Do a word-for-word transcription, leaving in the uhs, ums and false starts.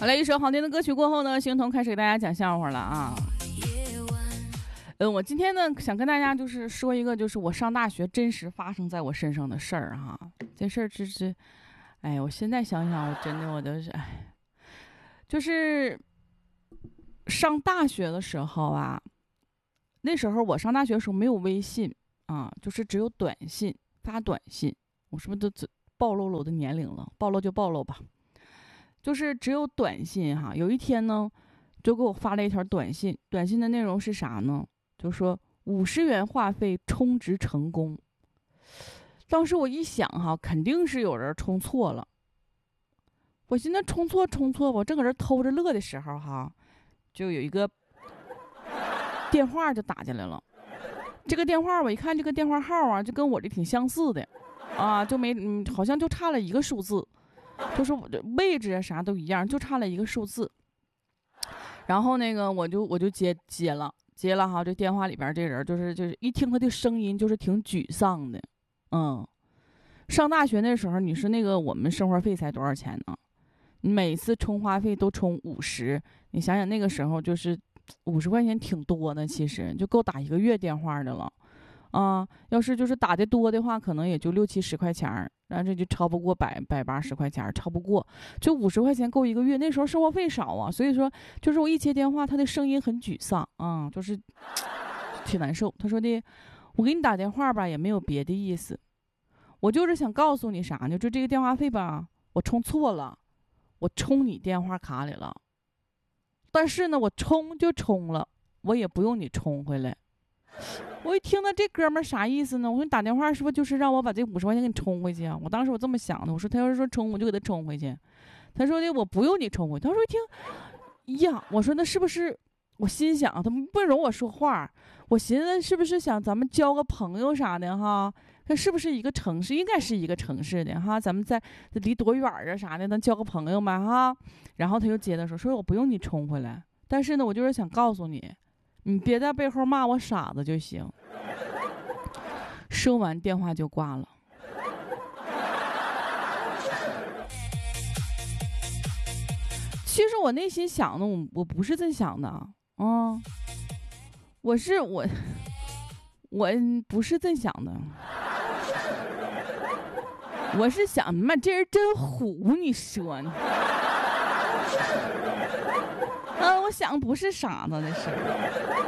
好了，一首好听的歌曲过后呢，星彤开始给大家讲笑话了啊。嗯，我今天呢想跟大家就是说一个，就是我上大学真实发生在我身上的事儿哈。这事儿只是，哎，我现在想想，我真的我都是，哎，就是上大学的时候啊，那时候我上大学的时候没有微信啊，就是只有短信，发短信。我是不是都暴露了我的年龄了？暴露就暴露吧。就是只有短信哈。有一天呢，就给我发了一条短信，短信的内容是啥呢？就说五十元话费充值成功。当时我一想哈，肯定是有人充错了。我寻思充错充错，我正搁这偷着乐的时候哈，就有一个电话就打进来了。这个电话我一看，这个电话号啊，就跟我这挺相似的，啊，就没嗯，好像就差了一个数字，就是我的位置啊啥都一样，就差了一个数字。然后那个我就我就接接了。接了哈，这电话里边这人就是就是一听他的声音就是挺沮丧的，嗯，上大学那时候，你说那个我们生活费才多少钱呢？你每次充话费都充五十，你想想那个时候就是五十块钱挺多的，其实就够打一个月电话的了，啊，要是就是打的多的话，可能也就六七十块钱，然后这就超不过百百八十块钱，超不过，就五十块钱够一个月。那时候生活费少啊，所以说就是我一接电话，他的声音很沮丧啊、嗯，就是挺难受。他说的，我给你打电话吧，也没有别的意思，我就是想告诉你啥呢？就这个电话费吧，我充错了，我充你电话卡里了，但是呢，我充就充了，我也不用你充回来。我一听到这哥们儿啥意思呢？我说你打电话是不是就是让我把这五十块钱给你充回去啊？我当时我这么想的，我说他要是说充，我就给他充回去。他说的我不用你充回去。他说一听呀，我说那是不是？我心想他不容我说话，我寻思是不是想咱们交个朋友啥的哈？那是不是一个城市？应该是一个城市的哈，咱们在离多远啊啥的，咱交个朋友嘛哈。然后他又接着说，说我不用你充回来，但是呢，我就是想告诉你。你别在背后骂我傻子就行。说完电话就挂了。其实我内心想的，我我不是这么想的啊、嗯，我是我，我不是这么想的。我是想，妈，这人真虎，你说呢？啊，我想不是傻子的事儿。